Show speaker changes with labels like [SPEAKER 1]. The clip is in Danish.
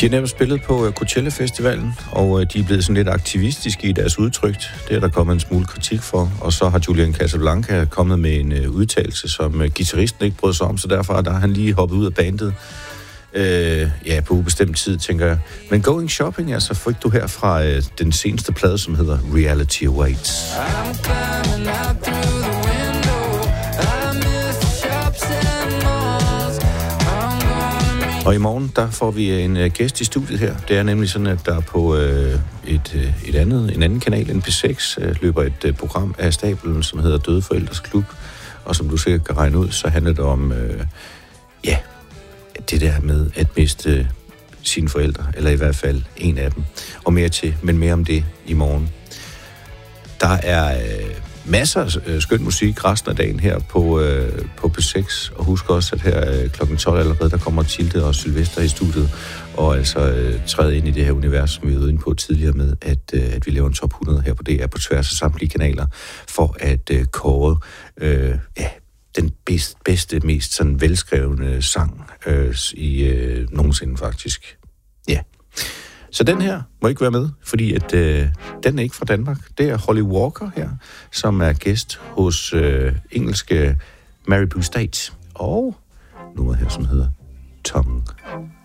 [SPEAKER 1] De har nemlig spillet på Coachella Festivalen, og de er blevet sådan lidt aktivistiske i deres udtryk. Det er der kommet en smule kritik for, og så har Julian Casablanca kommet med en udtalelse, som guitaristen ikke brød sig om, så derfor har han lige hoppet ud af bandet. På ubestemt tid, tænker jeg. Men Going Shopping, altså fik du her fra den seneste plade, som hedder Reality Awaits. Og i morgen, der får vi en gæst i studiet her. Det er nemlig sådan, at der på en anden kanal, NP6, løber et program af stablen, som hedder Døde Forældres Klub. Og som du sikkert kan regne ud, så handler det om, det der med at miste sine forældre, eller i hvert fald en af dem. Og mere om det i morgen. Der er masser af skøn musik resten af dagen her på P6, og husk også, at her kl. 12 allerede, der kommer Tilde og Sylvester i studiet, og altså træde ind i det her univers, som vi var inde på tidligere med, at vi laver en top 100 her på DR på tværs af samtlige kanaler, for at kåre den bedste, mest sådan velskrevne sang nogensinde faktisk. Ja. Så den her må ikke være med, fordi at den er ikke fra Danmark. Det er Holly Walker her, som er gæst hos engelske Mary Blue State. Og nummeret her, som hedder Tongue.